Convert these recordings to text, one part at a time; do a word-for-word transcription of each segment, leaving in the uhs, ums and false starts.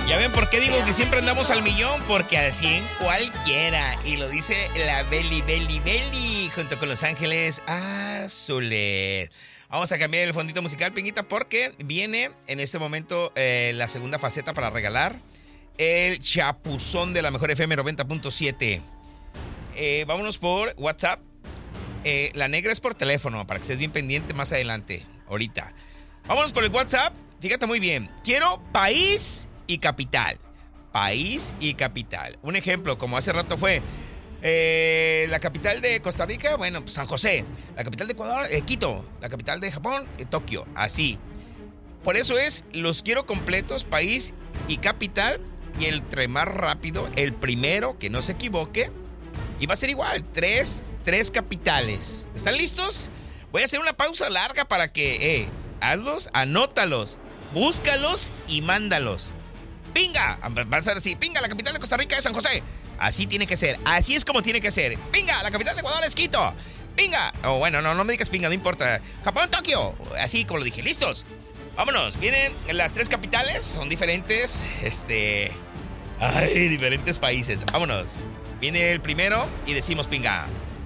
¿Ya ven por qué digo que siempre andamos al millón? Porque así en cualquiera. Y lo dice la Beli, Beli, Beli, junto con Los Ángeles Azules. Vamos a cambiar el fondito musical, Pinguita, porque viene en este momento eh, la segunda faceta para regalar el chapuzón de la mejor F M noventa punto siete. Eh, vámonos por WhatsApp. Eh, la negra es por teléfono, para que estés bien pendiente más adelante, ahorita. Vámonos por el WhatsApp. Fíjate muy bien. Quiero país y capital. País y capital. Un ejemplo, como hace rato fue eh, la capital de Costa Rica, bueno, pues San José. La capital de Ecuador, eh, Quito. La capital de Japón, eh, Tokio. Así. Por eso es, los quiero completos, país y capital. Y el entre más rápido, el primero que no se equivoque. Y va a ser igual, tres, tres capitales. ¿Están listos? Voy a hacer una pausa larga para que, eh, hazlos, anótalos, búscalos y mándalos. ¡Pinga! Va a ser así. ¡Pinga! La capital de Costa Rica es San José. Así tiene que ser. Así es como tiene que ser. ¡Pinga! La capital de Ecuador es Quito. ¡Pinga! Oh, bueno, no, no me digas pinga, no importa. Japón, Tokio. Así como lo dije. ¿Listos? Vámonos. Vienen las tres capitales. Son diferentes. Este... Ay, diferentes países. Vámonos. Viene el primero y decimos pinga.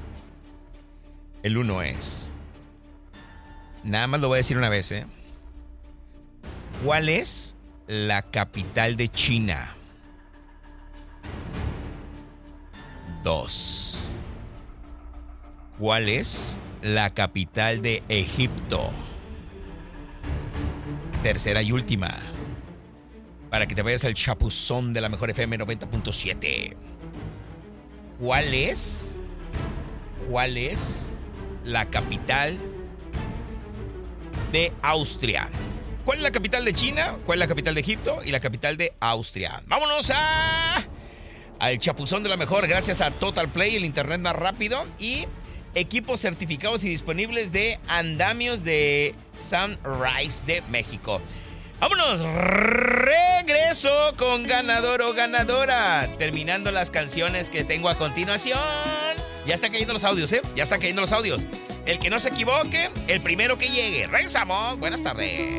El uno es... Nada más lo voy a decir una vez, ¿eh? ¿Cuál es la capital de China? Dos. ¿Cuál es la capital de Egipto? Tercera y última. Para que te vayas al chapuzón de la mejor F M noventa punto siete. ¿Cuál es? ¿Cuál es la capital de Austria? ¿Cuál es la capital de China? ¿Cuál es la capital de Egipto? Y la capital de Austria. ¡Vámonos a... al chapuzón de la mejor! Gracias a Total Play, el internet más rápido. Y equipos certificados y disponibles de andamios de Sunrise de México. ¡Vámonos! Regreso con ganador o ganadora. Terminando las canciones que tengo a continuación. Ya están cayendo los audios, ¿eh? Ya están cayendo los audios. El que no se equivoque, el primero que llegue. Regresamos. Buenas tardes.